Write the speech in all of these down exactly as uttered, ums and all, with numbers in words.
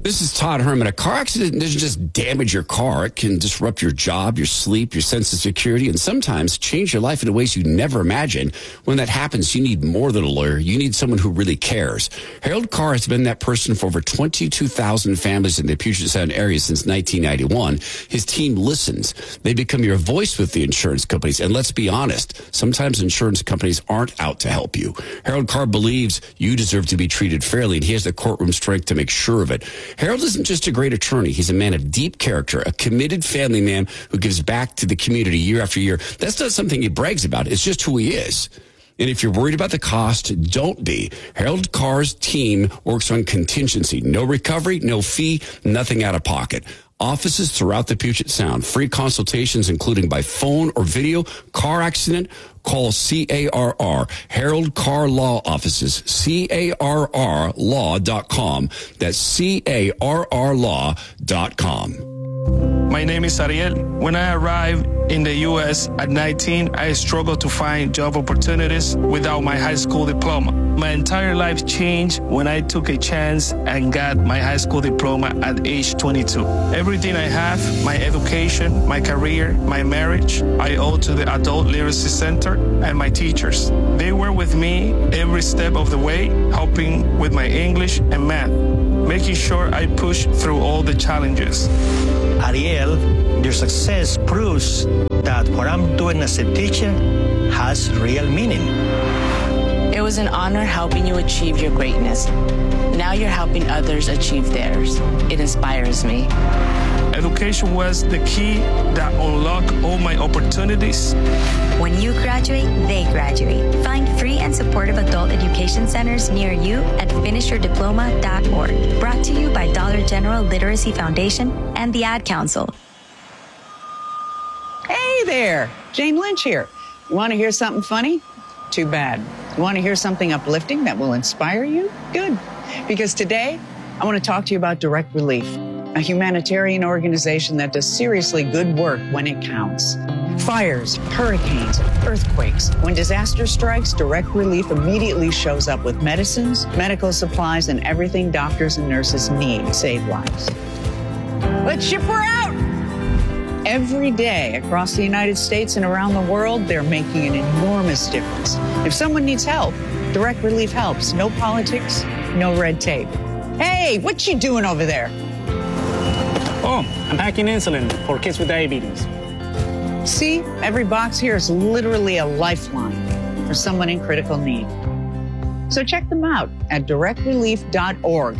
This is Todd Herman. A car accident doesn't just damage your car. It can disrupt your job, your sleep, your sense of security, and sometimes change your life in ways you never imagined. When that happens, you need more than a lawyer. You need someone who really cares. Harold Carr has been that person for over twenty-two thousand families in the Puget Sound area since nineteen ninety-one. His team listens. They become your voice with the insurance companies. And let's be honest, sometimes insurance companies aren't out to help you. Harold Carr believes you deserve to be treated fairly, and he has the courtroom strength to make sure of it. Harold isn't just a great attorney. He's a man of deep character, a committed family man who gives back to the community year after year. That's not something he brags about. It's just who he is. And if you're worried about the cost, don't be. Harold Carr's team works on contingency. No recovery, no fee, nothing out of pocket. Offices throughout the Puget Sound. Free consultations, including by phone or video. Car accident, call C A R R. Harold Carr Law Offices. C A R R law dot com. That's C A R R law dot com. My name is Ariel. When I arrived in the U S at nineteen, I struggled to find job opportunities without my high school diploma. My entire life changed when I took a chance and got my high school diploma at age twenty-two. Everything I have, my education, my career, my marriage, I owe to the Adult Literacy Center and my teachers. They were with me every step of the way, helping with my English and math, making sure I push through all the challenges. Ariel, your success proves that what I'm doing as a teacher has real meaning. It was an honor helping you achieve your greatness. Now you're helping others achieve theirs. It inspires me. Education was the key that unlocked all my opportunities. When you graduate, they graduate. Find free and supportive adult education centers near you at finish your diploma dot org. Brought to you by Dollar General Literacy Foundation and the Ad Council. Hey there, Jane Lynch here. You want to hear something funny? Too bad. You want to hear something uplifting that will inspire you? Good. Because today, I want to talk to you about Direct Relief, a humanitarian organization that does seriously good work when it counts. Fires, hurricanes, earthquakes. When disaster strikes, Direct Relief immediately shows up with medicines, medical supplies, and everything doctors and nurses need to save lives. Let's ship her out! Every day across the United States and around the world, they're making an enormous difference. If someone needs help, Direct Relief helps. No politics, no red tape. Hey, what you doing over there? Oh, I'm packing insulin for kids with diabetes. See, every box here is literally a lifeline for someone in critical need. So check them out at direct relief dot org.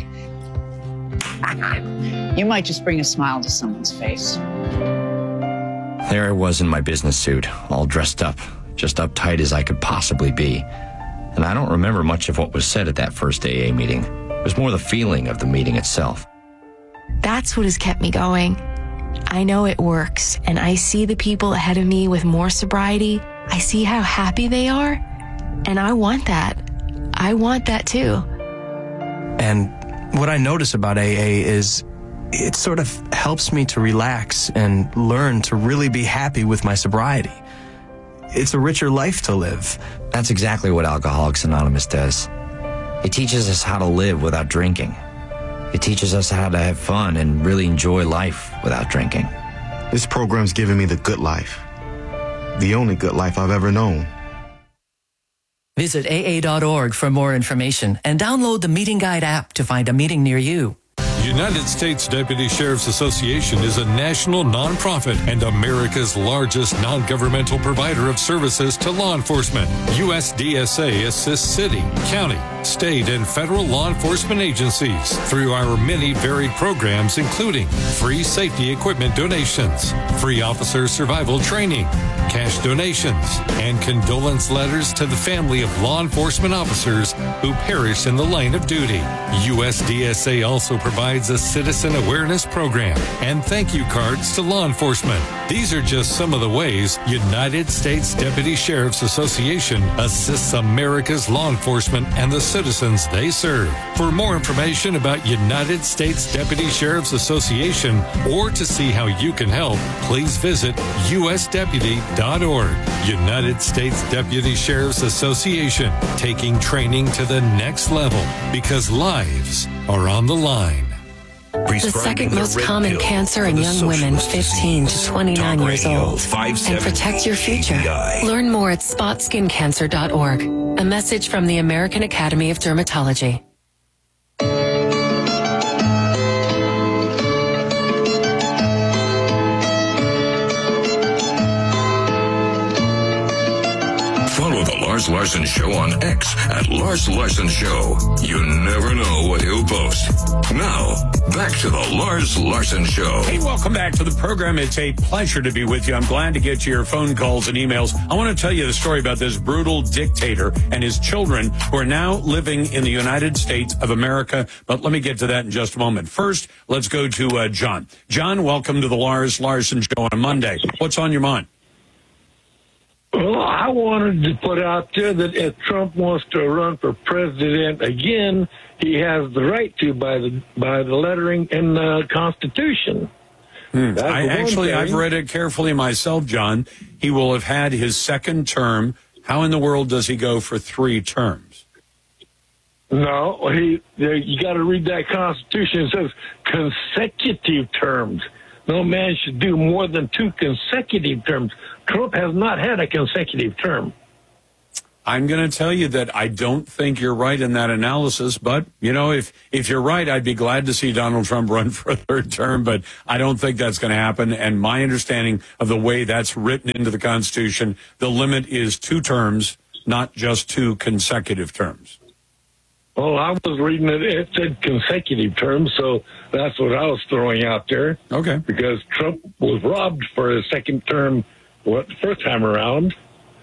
You might just bring a smile to someone's face. There I was in my business suit, all dressed up, just uptight as I could possibly be. And I don't remember much of what was said at that first A A meeting. It was more the feeling of the meeting itself. That's what has kept me going. I know it works, and I see the people ahead of me with more sobriety. I see how happy they are, and I want that. I want that too. And what I notice about A A is it sort of helps me to relax and learn to really be happy with my sobriety. It's a richer life to live. That's exactly what Alcoholics Anonymous does. It teaches us how to live without drinking. It teaches us how to have fun and really enjoy life without drinking. This program's given me the good life. The only good life I've ever known. Visit A A dot org for more information and download the Meeting Guide app to find a meeting near you. United States Deputy Sheriff's Association is a national nonprofit and America's largest non-governmental provider of services to law enforcement. U S D S A assists city, county, state, and federal law enforcement agencies through our many varied programs, including free safety equipment donations, free officer survival training, cash donations, and condolence letters to the family of law enforcement officers who perish in the line of duty. U S D S A also provides a citizen awareness program and thank you cards to law enforcement. These are just some of the ways United States Deputy Sheriff's Association assists America's law enforcement and the citizens they serve. For more information about United States Deputy Sheriff's Association or to see how you can help, please visit U S deputy dot org. United States Deputy Sheriff's Association, taking training to the next level because lives are on the line. The second most common cancer in young women fifteen to twenty-nine years old. And protect your future. Learn more at spot skin cancer dot org. A message from the American Academy of Dermatology. Follow the Lars Larson Show on X at Lars Larson Show. You never know what he'll post. Now, back to the Lars Larson Show. Hey, welcome back to the program. It's a pleasure to be with you. I'm glad to get to your phone calls and emails. I want to tell you the story about this brutal dictator and his children who are now living in the United States of America. But let me get to that in just a moment. First, let's go to uh, John. John, welcome to the Lars Larson Show on a Monday. What's on your mind? Well, I wanted to put out there that if Trump wants to run for president again, he has the right to by the by the lettering in the Constitution. Hmm. I actually, I've read it carefully myself, John. He will have had his second term. How in the world does he go for three terms? No, he. You got to read that Constitution. It says consecutive terms. No man should do more than two consecutive terms. Trump has not had a consecutive term. I'm going to tell you that I don't think you're right in that analysis. But, you know, if if you're right, I'd be glad to see Donald Trump run for a third term. But I don't think that's going to happen. And my understanding of the way that's written into the Constitution, the limit is two terms, not just two consecutive terms. Well, I was reading it. It said consecutive terms, so that's what I was throwing out there. Okay. Because Trump was robbed for his second term, what, the first time around.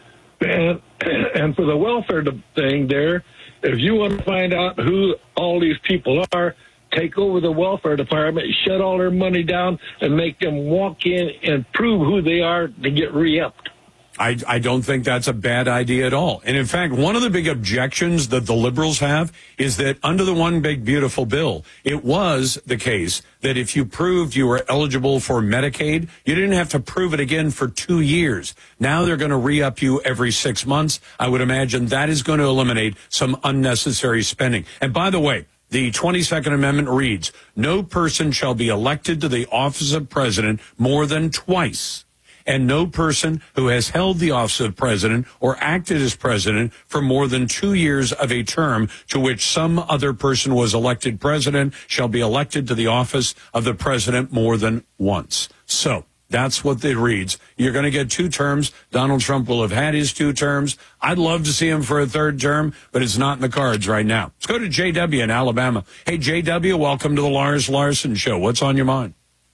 And, and for the welfare thing there, if you want to find out who all these people are, take over the welfare department, shut all their money down, and make them walk in and prove who they are to get re-upped. I, I don't think that's a bad idea at all. And in fact, one of the big objections that the liberals have is that under the One Big Beautiful Bill, it was the case that if you proved you were eligible for Medicaid, you didn't have to prove it again for two years. Now they're going to re-up you every six months. I would imagine that is going to eliminate some unnecessary spending. And by the way, the twenty-second Amendment reads, no person shall be elected to the office of president more than twice. And no person who has held the office of president or acted as president for more than two years of a term to which some other person was elected president shall be elected to the office of the president more than once. So that's what it reads. You're going to get two terms. Donald Trump will have had his two terms. I'd love to see him for a third term, but it's not in the cards right now. Let's go to J W in Alabama. Hey, J W, welcome to the Lars Larson Show. What's on your mind?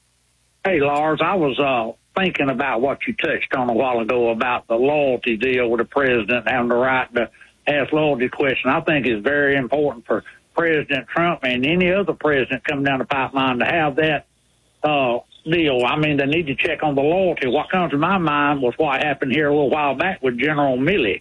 Hey, Lars, I was uh, thinking about what you touched on a while ago about the loyalty deal with the president having the right to ask loyalty questions. I think it's very important for President Trump and any other president coming down the pipeline to have that uh, deal. I mean, they need to check on the loyalty. What comes to my mind was what happened here a little while back with General Milley.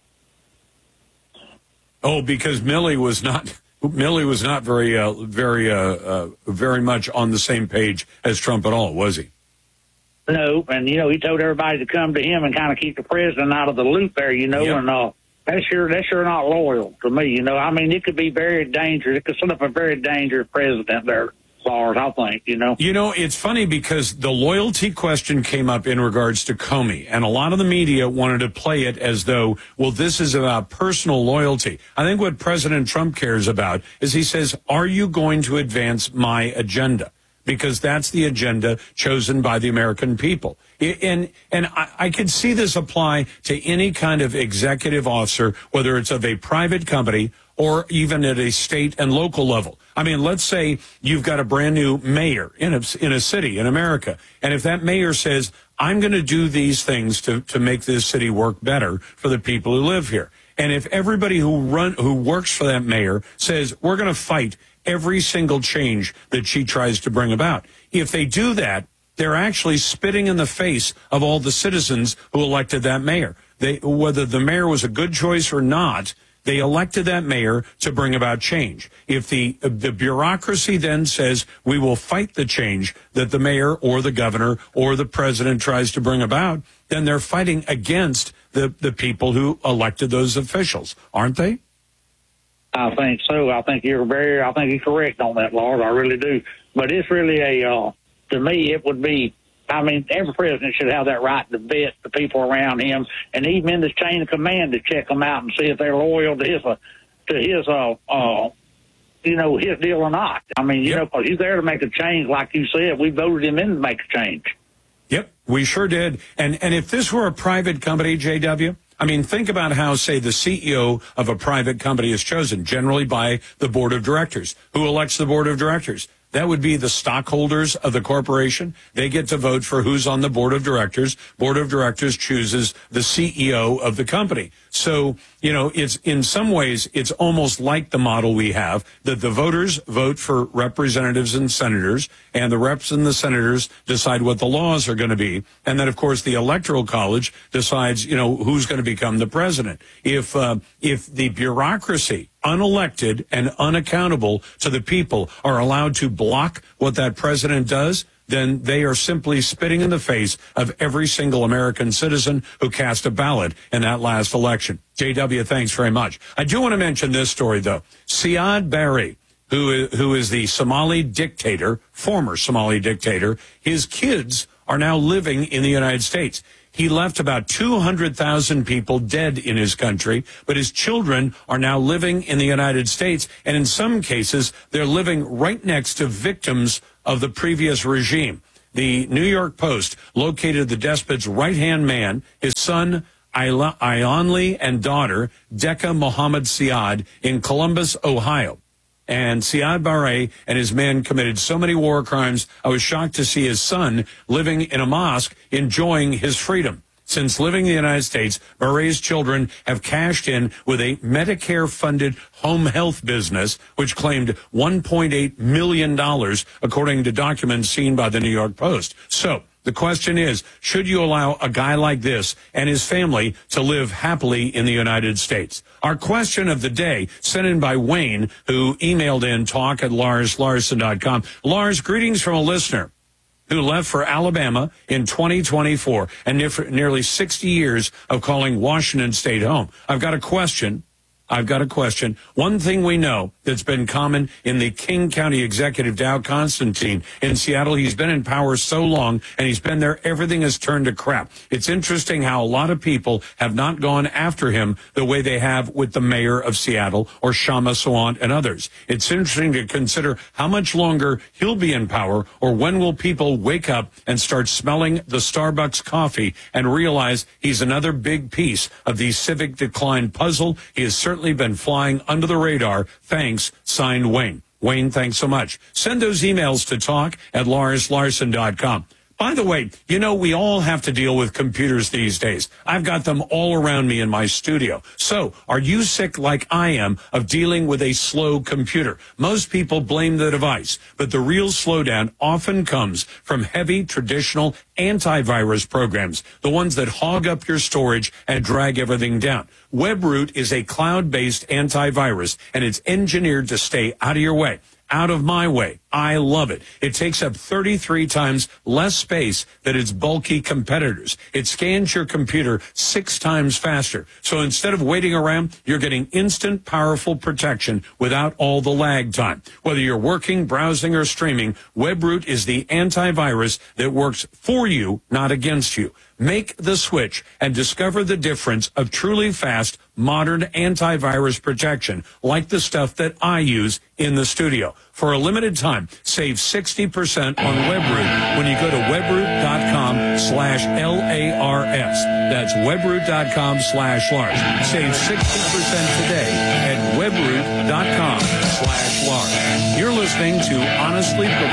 Oh, because Milley was not... Milley was not very, uh, very, uh, uh, very much on the same page as Trump at all, was he? No, and, you know, he told everybody to come to him and kind of keep the president out of the loop there, you know, Yep. and uh, that's sure that's sure not loyal to me, you know. I mean, it could be very dangerous. It could set up a very dangerous president there, Lars, I think, you know. You know, it's funny because the loyalty question came up in regards to Comey, and a lot of the media wanted to play it as though, well, this is about personal loyalty. I think what President Trump cares about is he says, are you going to advance my agenda? Because that's the agenda chosen by the American people. And, and I, I could see this apply to any kind of executive officer, whether it's of a private company or even at a state and local level. I mean, let's say you've got a brand new mayor in a, in a city in America. And if that mayor says, I'm going to do these things to, to make this city work better for the people who live here. And if everybody who run, who works for that mayor says, we're going to fight every single change that she tries to bring about. If they do that, they're actually spitting in the face of all the citizens who elected that mayor. They, whether the mayor was a good choice or not, they elected that mayor to bring about change. If the the bureaucracy then says we will fight the change that the mayor or the governor or the president tries to bring about, then they're fighting against the, the people who elected those officials, aren't they? I think so. I think you're very, I think you're correct on that, Lord. I really do. But it's really a, uh, to me, it would be, I mean, every president should have that right to vet the people around him, and even in the chain of command to check them out and see if they're loyal to his, uh, to his, uh, uh, you know, his deal or not. I mean, you yep. know, because he's there to make a change, like you said. We voted him in to make a change. Yep, we sure did. And and if this were a private company, J W, I mean, think about how, say, the C E O of a private company is chosen, generally by the board of directors. Who elects the board of directors? That would be the stockholders of the corporation. They get to vote for who's on the board of directors. Board of directors chooses the C E O of the company. So, you know, it's in some ways, it's almost like the model we have, that the voters vote for representatives and senators, and the reps and the senators decide what the laws are going to be. And then, of course, the Electoral College decides, you know, who's going to become the president. If, uh, if the bureaucracy, unelected and unaccountable to the people, are allowed to block what that president does, then they are simply spitting in the face of every single American citizen who cast a ballot in that last election. J W, thanks very much. I do want to mention this story, though. Siad Barre, who, who is the Somali dictator, former Somali dictator, his kids are now living in the United States. He left about two hundred thousand people dead in his country, but his children are now living in the United States, and in some cases, they're living right next to victims of the previous regime. The New York Post located the despot's right-hand man, his son, Ionli, and daughter, Decca Mohammed Siad, in Columbus, Ohio. And Siad Barre and his men committed so many war crimes, I was shocked to see his son living in a mosque, enjoying his freedom. Since living in the United States, Barre's children have cashed in with a Medicare-funded home health business, which claimed one point eight million dollars, according to documents seen by the New York Post. So the question is, should you allow a guy like this and his family to live happily in the United States? Our question of the day, sent in by Wayne, who emailed in talk at lars larson dot com. Lars, greetings from a listener who left for Alabama in twenty twenty-four and nearly sixty years of calling Washington State home. I've got a question. I've got a question. One thing we know that's been common in the King County executive, Dow Constantine, in Seattle, he's been in power so long, and he's been there, everything has turned to crap. It's interesting how a lot of people have not gone after him the way they have with the mayor of Seattle or Shama Sawant and others. It's interesting to consider how much longer he'll be in power, or when will people wake up and start smelling the Starbucks coffee and realize he's another big piece of the civic decline puzzle. He is certainly been flying under the radar. Thanks, signed Wayne. Wayne, thanks so much. Send those emails to talk at lars larson dot com. By the way, you know, we all have to deal with computers these days. I've got them all around me in my studio. So, are you sick like I am of dealing with a slow computer? Most people blame the device, but the real slowdown often comes from heavy traditional antivirus programs, the ones that hog up your storage and drag everything down. WebRoot is a cloud-based antivirus, and it's engineered to stay out of your way. Out of my way. I love it. It takes up thirty-three times less space than its bulky competitors. It scans your computer six times faster. So instead of waiting around, you're getting instant, powerful protection without all the lag time. Whether you're working, browsing, or streaming, WebRoot is the antivirus that works for you, not against you. Make the switch and discover the difference of truly fast, modern antivirus protection, like the stuff that I use in the studio. For a limited time, save sixty percent on WebRoot when you go to webroot.com slash L-A-R-S. That's webroot.com slash Lars. Save sixty percent today at webroot.com slash Lars. You're listening to Honestly Provided.